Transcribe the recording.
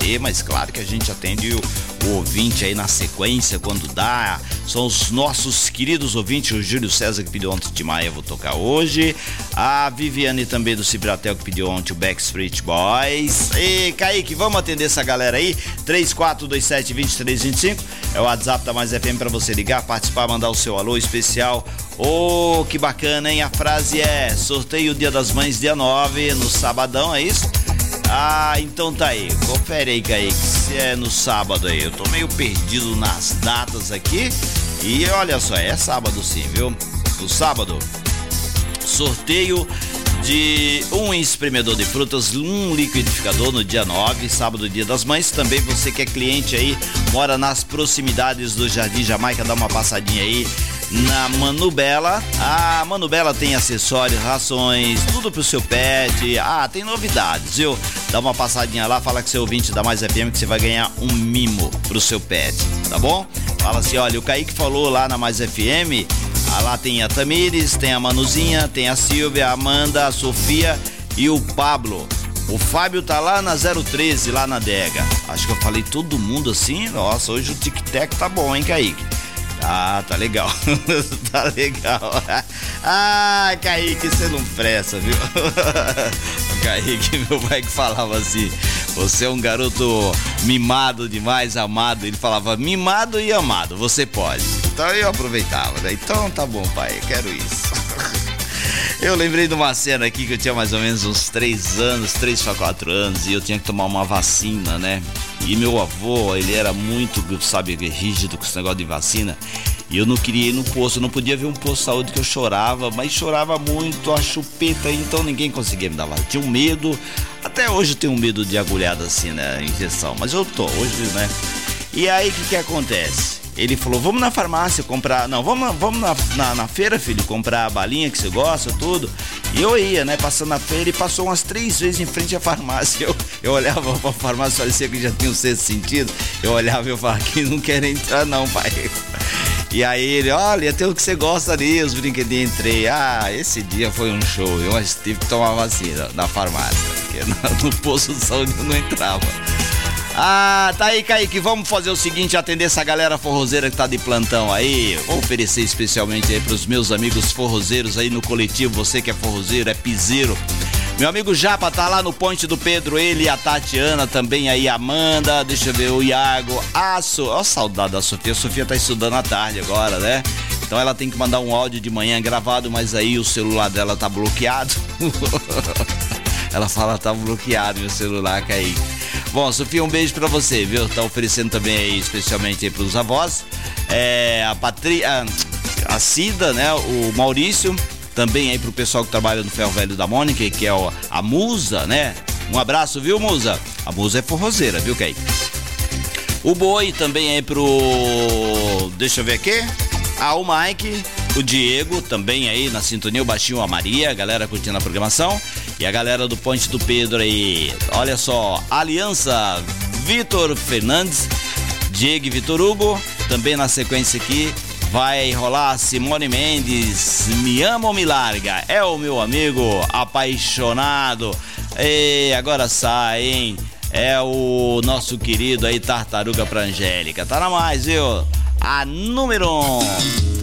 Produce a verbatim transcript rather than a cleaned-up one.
atender, mas claro que a gente atende o, o ouvinte aí na sequência, quando dá. São os nossos queridos ouvintes, o Júlio César que pediu ontem de Maia, vou tocar hoje. A Viviane também do Cibratel que pediu ontem o Backstreet Boys. E Kaique, vamos atender essa galera aí? três quatro dois sete, dois três dois cinco é o WhatsApp da Mais F M pra você ligar, participar, mandar o seu alô especial. Ô, oh, que bacana, hein? A frase é: sorteio Dia das Mães, dia nove, no sabadão, é isso? Ah, então tá aí. Confere aí, Kaique, se é no sábado aí. Eu tô meio perdido nas datas aqui. E olha só, é sábado sim, viu? No sábado, sorteio de um espremedor de frutas, um liquidificador no dia nove, sábado, Dia das Mães. Também você que é cliente aí, mora nas proximidades do Jardim Jamaica, dá uma passadinha aí na Manubela. A Manubela tem acessórios, rações, tudo pro seu pet. Ah, tem novidades, viu? Dá uma passadinha lá, fala que você é ouvinte da Mais F M que você vai ganhar um mimo pro seu pet, tá bom? Fala assim, olha, o Kaique falou lá na Mais F M. Ah, lá tem a Tamires, tem a Manuzinha, tem a Silvia, a Amanda, a Sofia e o Pablo. O Fábio tá lá na zero treze, lá na adega. Acho que eu falei todo mundo assim. Nossa, hoje o tic-tac tá bom, hein, Kaique? Ah, tá legal. Tá legal. Ah, Kaique, você não presta, viu? Kaique, meu pai que falava assim: você é um garoto mimado demais, amado. Ele falava mimado e amado, você pode. Então eu aproveitava, né? Então tá bom, pai, eu quero isso. Eu lembrei de uma cena aqui que eu tinha mais ou menos uns três anos, três para quatro anos, e eu tinha que tomar uma vacina, né? E meu avô, ele era muito, sabe, rígido com esse negócio de vacina. E eu não queria ir no posto, eu não podia ver um posto de saúde que eu chorava, mas chorava muito, a chupeta, então ninguém conseguia me dar vacina. Tinha um medo, até hoje eu tenho um medo de agulhada assim, né, injeção, mas eu tô, hoje, né. E aí, o que que acontece? Ele falou, vamos na farmácia comprar, não, vamos, vamos na, na, na feira, filho, comprar a balinha que você gosta, tudo. E eu ia, né, passando na feira, e passou umas três vezes em frente à farmácia. Eu, eu olhava pra farmácia, parecia que já tinha um sexto sentido. Eu olhava e eu falava, aqui não quero entrar não, pai. E aí ele, olha, tem o que você gosta ali, os brinquedinhos. Entrei. Ah, esse dia foi um show, eu tive que tomar vacina na farmácia, porque no, no posto de saúde eu não entrava. Ah, tá aí, Kaique, vamos fazer o seguinte, atender essa galera forrozeira que tá de plantão aí. Vou oferecer especialmente aí pros meus amigos forrozeiros aí no coletivo, você que é forrozeiro, é piseiro. Meu amigo Japa tá lá no Ponte do Pedro, ele e a Tatiana também aí, a Amanda, deixa eu ver, o Iago, a So... Ó, saudade da Sofia, a Sofia tá estudando à tarde agora, né? Então ela tem que mandar um áudio de manhã gravado, mas aí o celular dela tá bloqueado. Ela fala, tá bloqueado meu celular, Kaique. Bom, Sofia, um beijo pra você, viu? Tá oferecendo também aí, especialmente aí pros avós. É, a Patrícia, a Cida, né? O Maurício, também aí pro pessoal que trabalha no Ferro Velho da Mônica, que é o, a Musa, né? Um abraço, viu, Musa? A Musa é forrozeira, viu, Kaique? O Boi também aí pro... Deixa eu ver aqui. Ah, o Mike, o Diego, também aí na sintonia, o Baixinho, a Maria, a galera curtindo a programação. E a galera do Ponte do Pedro aí, olha só, Aliança, Vitor Fernandes, Diego e Vitor Hugo, também na sequência aqui vai rolar Simone Mendes, Me Ama ou Me Larga, é o meu amigo apaixonado, e agora sai, hein, é o nosso querido aí Tartaruga pra Angélica, tá na mais, viu, a número um.